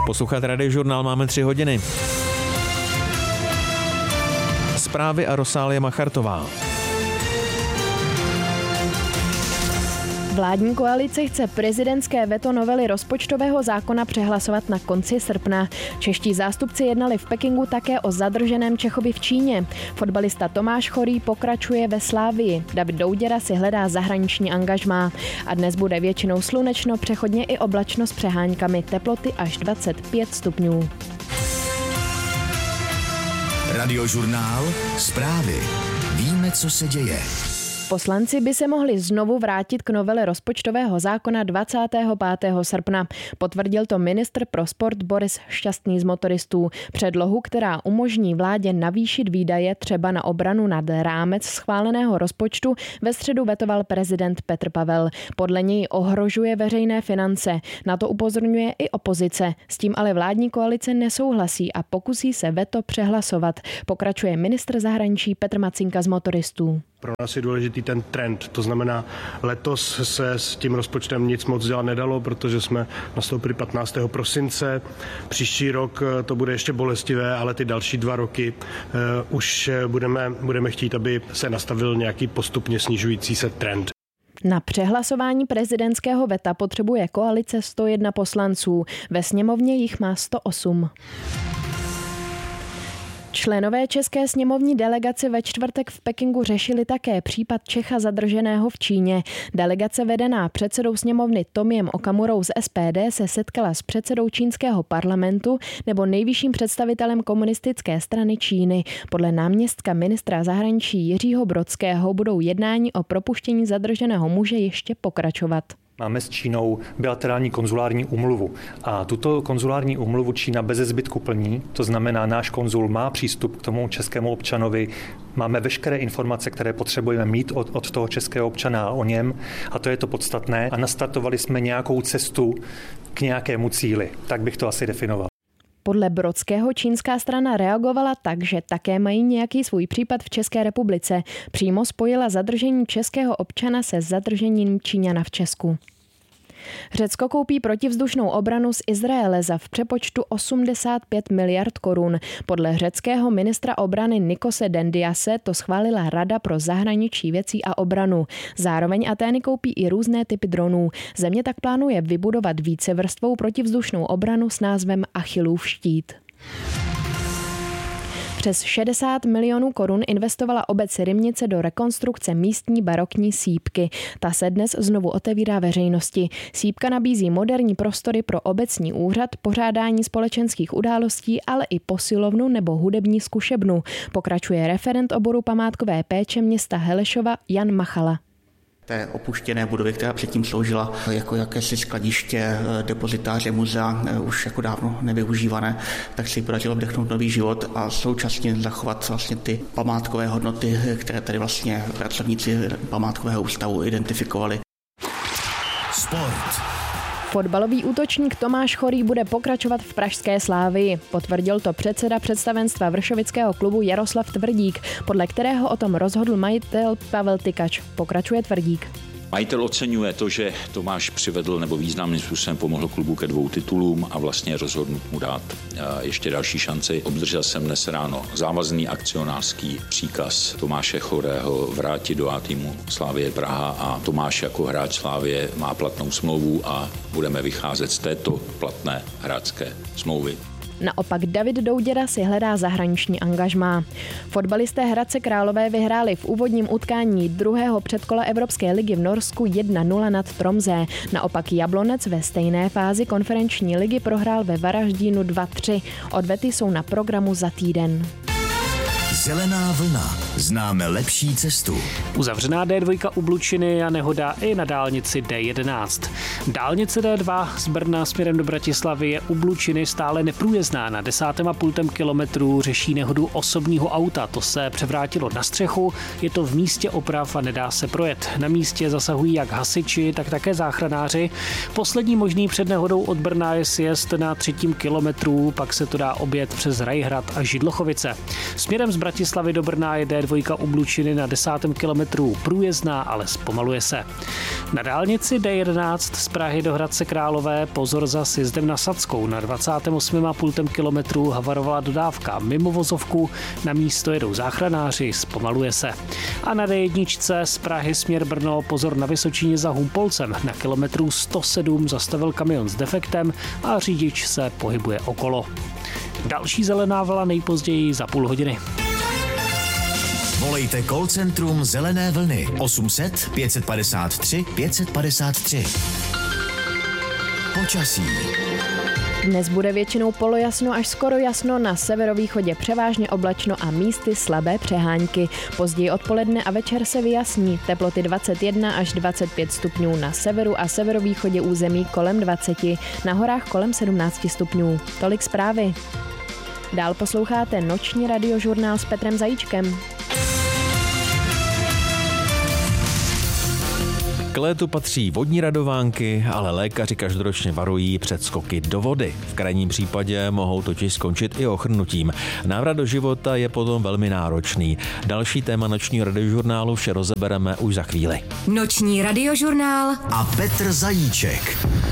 Poslouchat Radiožurnál máme 3 hodiny. Zprávy a Rosálie Machartová. Vládní koalice chce prezidentské veto novely rozpočtového zákona přehlasovat na konci srpna. Čeští zástupci jednali v Pekingu také o zadrženém Čechovi v Číně. Fotbalista Tomáš Chorý pokračuje ve Slávii. David Douděra si hledá zahraniční angažmá. A dnes bude většinou slunečno, přechodně i oblačno s přeháňkami, teploty až 25 stupňů. Radiožurnál, zprávy. Víme, co se děje. Poslanci by se mohli znovu vrátit k novele rozpočtového zákona 25. srpna. Potvrdil to ministr pro sport Boris Šťastný z Motoristů. Předlohu, která umožní vládě navýšit výdaje třeba na obranu nad rámec schváleného rozpočtu, ve středu vetoval prezident Petr Pavel. Podle něj ohrožuje veřejné finance. Na to upozorňuje i opozice. S tím ale vládní koalice nesouhlasí a pokusí se veto přehlasovat. Pokračuje ministr zahraničí Petr Macinka z Motoristů. Pro nás je důležitý ten trend, to znamená, letos se s tím rozpočtem nic moc dělat nedalo, protože jsme nastoupili 15. prosince. Příští rok to bude ještě bolestivé, ale ty další 2 roky už budeme chtít, aby se nastavil nějaký postupně snižující se trend. Na přehlasování prezidentského veta potřebuje koalice 101 poslanců, ve sněmovně jich má 108. Členové české sněmovní delegace ve čtvrtek v Pekingu řešili také případ Čecha zadrženého v Číně. Delegace vedená předsedou sněmovny Tomiem Okamurou z SPD se setkala s předsedou čínského parlamentu nebo nejvyšším představitelem komunistické strany Číny. Podle náměstka ministra zahraničí Jiřího Brodského budou jednání o propuštění zadrženého muže ještě pokračovat. Máme s Čínou bilaterální konzulární úmluvu a tuto konzulární úmluvu Čína beze zbytku plní, to znamená, náš konzul má přístup k tomu českému občanovi, máme veškeré informace, které potřebujeme mít od toho českého občana o něm a to je to podstatné a nastartovali jsme nějakou cestu k nějakému cíli, tak bych to asi definoval. Podle Brodského čínská strana reagovala tak, že také mají nějaký svůj případ v České republice. Přímo spojila zadržení českého občana se zadržením Číňana v Česku. Řecko koupí protivzdušnou obranu z Izraele za v přepočtu 85 miliard korun. Podle řeckého ministra obrany Nikose Dendiase to schválila Rada pro zahraniční věcí a obranu. Zároveň Atény koupí i různé typy dronů. Země tak plánuje vybudovat vícevrstvou protivzdušnou obranu s názvem Achillův štít. Přes 60 milionů korun investovala obec Rymnice do rekonstrukce místní barokní sýpky. Ta se dnes znovu otevírá veřejnosti. Sýpka nabízí moderní prostory pro obecní úřad, pořádání společenských událostí, ale i posilovnu nebo hudební zkušebnu. Pokračuje referent oboru památkové péče města Helešova Jan Machala. Té opuštěné budovy, která předtím sloužila jako jakési skladiště, depozitáře muzea, už jako dávno nevyužívané, tak se jí podařilo vdechnout nový život a současně zachovat vlastně ty památkové hodnoty, které tady vlastně pracovníci památkového ústavu identifikovali. Sport. Fotbalový útočník Tomáš Chorý bude pokračovat v pražské Slávii. Potvrdil to předseda představenstva vršovického klubu Jaroslav Tvrdík, podle kterého o tom rozhodl majitel Pavel Tykač. Pokračuje Tvrdík. Majitel oceňuje to, že Tomáš přivedl nebo významným způsobem pomohl klubu ke 2 titulům a vlastně rozhodnut mu dát ještě další šanci. Obdržel jsem dnes ráno závazný akcionářský příkaz Tomáše Chorého vrátit do A týmu Slavie Praha a Tomáš jako hráč Slavie má platnou smlouvu a budeme vycházet z této platné hráčské smlouvy. Naopak David Douděra si hledá zahraniční angažmá. Fotbalisté Hradce Králové vyhráli v úvodním utkání 2. předkola Evropské ligy v Norsku 1-0 nad Tromsø. Naopak Jablonec ve stejné fázi konferenční ligy prohrál ve Varaždínu 2-3. Odvety jsou na programu za týden. Zelená vlna. Známe lepší cestu. Uzavřená D2 u Blučiny a nehoda i na dálnici D11. Dálnice D2 z Brna směrem do Bratislavy je u Blučiny stále neprůjezdná. Na 10,5 kilometru řeší nehodu osobního auta. To se převrátilo na střechu, je to v místě oprav a nedá se projet. Na místě zasahují jak hasiči, tak také záchranáři. Poslední možný před nehodou od Brna je sjezd na 3. kilometru, pak se to dá objet přes Rajhrad a Židlochovice. Směrem z Bratislavy do Brna je D2 u Blučiny na 10. kilometru průjezdná, ale zpomaluje se. Na dálnici D11 z Prahy do Hradce Králové pozor za sjezdem na Sadskou. Na 28,5 kilometru havarovala dodávka mimo vozovku, na místo jedou záchranáři, zpomaluje se. A na D1 z Prahy směr Brno pozor na Vysočině za Humpolcem. Na kilometru 107 zastavil kamion s defektem a řidič se pohybuje okolo. Další zelená vlna nejpozději za půl hodiny. Volejte call centrum Zelené vlny 800 553 553. Počasí. Dnes bude většinou polojasno až skoro jasno, na severovýchodě převážně oblačno a místy slabé přehánky. Později odpoledne a večer se vyjasní. Teploty 21 až 25 stupňů na severu a severovýchodě území kolem 20, na horách kolem 17 stupňů. Tolik zprávy. Dál posloucháte noční radiožurnál s Petrem Zajíčkem. K létu patří vodní radovánky, ale lékaři každoročně varují před skoky do vody. V krajním případě mohou totiž skončit i ochrnutím. Návrat do života je potom velmi náročný. Další téma nočního radiožurnálu vše rozebereme už za chvíli. Noční radiožurnál a Petr Zajíček.